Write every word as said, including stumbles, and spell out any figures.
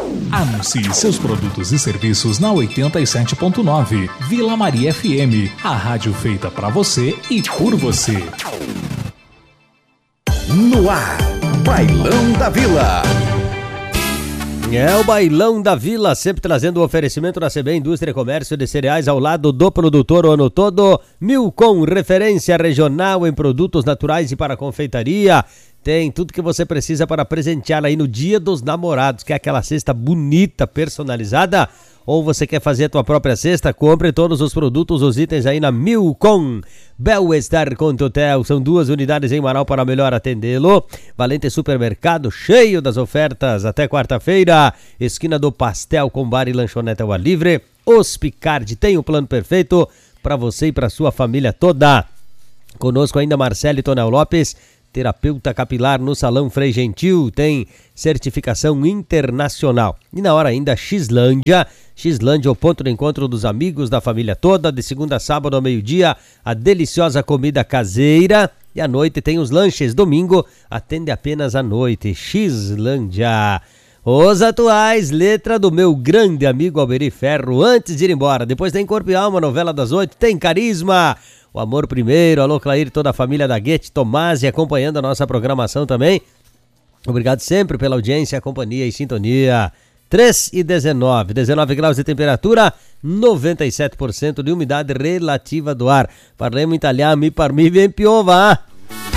Anuncie seus produtos e serviços na oitenta e sete ponto nove Vila Maria F M, a rádio feita para você e por você. No ar, Bailão da Vila. É o Bailão da Vila, sempre trazendo o oferecimento da C B Indústria e Comércio de Cereais ao lado do produtor o ano todo. Milcom, referência regional em produtos naturais e para confeitaria. Tem tudo que você precisa para presentear aí no Dia dos Namorados, que é aquela cesta bonita, personalizada. Ou você quer fazer a tua própria cesta? Compre todos os produtos, os itens aí na Milcom. Bel-Estar Conto Hotel, são duas unidades em Marau para melhor atendê-lo. Valente Supermercado, cheio das ofertas até quarta-feira. Esquina do Pastel com bar e lanchonete ao ar livre. Hospicard tem o plano perfeito para você e para sua família toda. Conosco ainda Marcelo Tonel Lopes, terapeuta capilar no Salão Frei Gentil, tem certificação internacional. E na hora ainda Xlândia, Xlândia, o ponto de encontro dos amigos da família toda, de segunda a sábado ao meio-dia, a deliciosa comida caseira e à noite tem os lanches, domingo atende apenas à noite. Xlândia. Os atuais, letra do meu grande amigo Alberi Ferro, antes de ir embora, depois tem Corpo e Alma, novela das oito, tem Carisma, O Amor Primeiro, alô Clair, toda a família da Guete, Tomasi acompanhando a nossa programação também. Obrigado sempre pela audiência, companhia e sintonia. três e dezenove, dezenove graus de temperatura, noventa e sete por cento de umidade relativa do ar. Parliamo italiano, mi parmi ben piova.